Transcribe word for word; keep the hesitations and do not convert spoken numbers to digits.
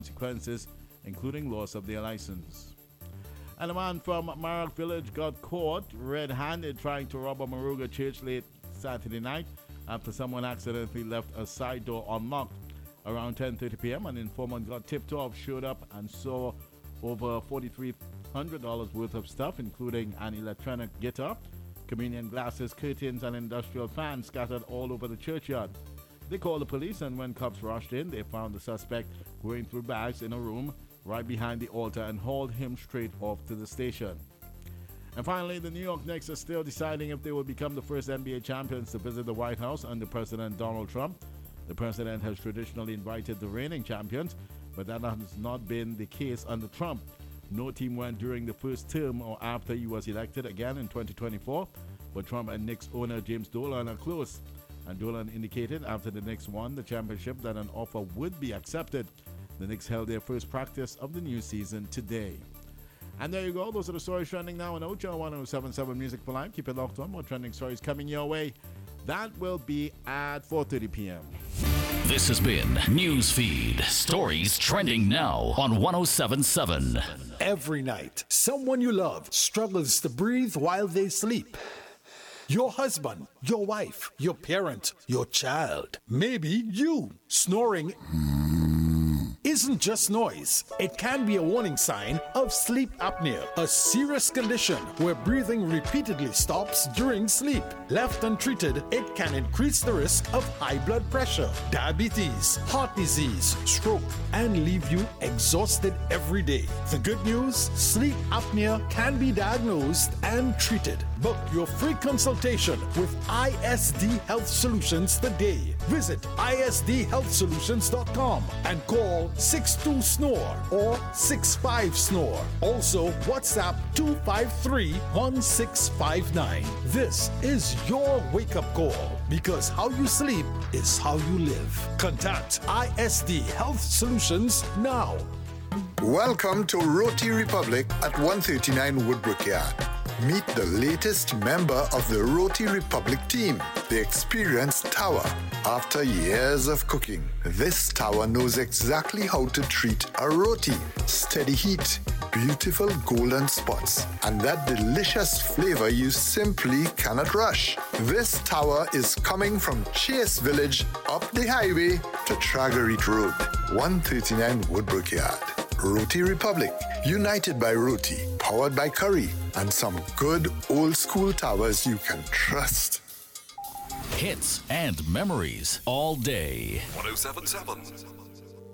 consequences, including loss of their license. And a man from Marak Village got caught red-handed trying to rob a Moruga church late Saturday night after someone accidentally left a side door unlocked. Around ten thirty p.m., an informant got tipped off, showed up, and saw over four thousand three hundred dollars worth of stuff, including an electronic guitar, communion glasses, curtains, and industrial fans scattered all over the churchyard. They called the police, and when cops rushed in, they found the suspect going through bags in a room right behind the altar and hauled him straight off to the station. And finally, the New York Knicks are still deciding if they will become the first N B A champions to visit the White House under President Donald Trump. The president has traditionally invited the reigning champions, but that has not been the case under Trump. No team went during the first term or after he was elected again in twenty twenty-four, but Trump and Knicks owner James Dolan are close. And Dolan indicated after the Knicks won the championship that an offer would be accepted. The Knicks held their first practice of the new season today. And there you go. Those are the stories trending now on Ocho one oh seven point seven Music for Life. Keep it locked on. More trending stories coming your way. That will be at four thirty p.m. This has been Newsfeed. Stories trending now on one oh seven point seven. Every night, someone you love struggles to breathe while they sleep. Your husband, your wife, your parent, your child, maybe you. Snoring isn't just noise. It can be a warning sign of sleep apnea, a serious condition where breathing repeatedly stops during sleep. Left untreated, it can increase the risk of high blood pressure, diabetes, heart disease, stroke, and leave you exhausted every day. The good news, sleep apnea can be diagnosed and treated. Book your free consultation with I S D Health Solutions today. Visit I S D health solutions dot com and call six two S N O R or six five S N O R. Also, WhatsApp two five three, one six five nine. This is your wake-up call because how you sleep is how you live. Contact I S D Health Solutions now. Welcome to Roti Republic at one thirty-nine Woodbrook Yard. Meet the latest member of the Roti Republic team, the experienced Tower. After years of cooking, this Tower knows exactly how to treat a roti. Steady heat, beautiful golden spots, and that delicious flavor you simply cannot rush. This Tower is coming from Chase Village up the highway to Tragarit Road, one thirty-nine Woodbrook Yard. Roti Republic, united by roti, powered by curry, and some good old school towers you can trust. Hits and memories all day. one oh seven point seven.